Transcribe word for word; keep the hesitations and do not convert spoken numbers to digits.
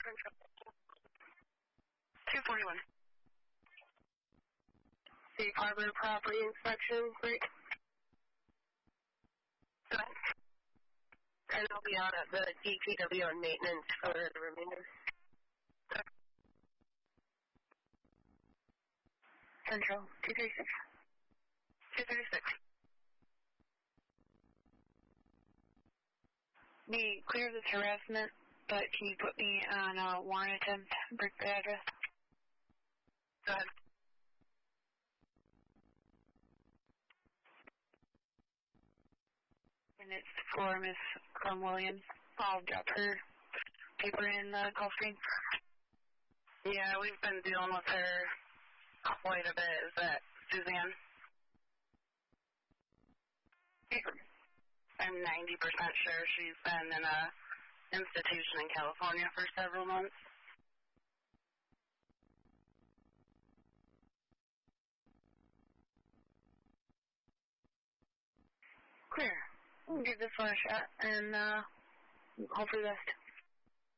two forty-one. Safe Harbor property inspection, great. Go ahead. And I'll be out at the D P W on maintenance for the remainder. Central, two thirty-six. two thirty-six. Be clear this harassment, but can you put me on a warrant attempt, break the address? Go ahead. And it's for Miss Crum Williams. I'll drop her paper in the call screen. Yeah, we've been dealing with her quite a bit. Is that Suzanne? I'm ninety percent sure she's been in a institution in California for several months. Clear. We'll give this one a shot and uh, hope for the best.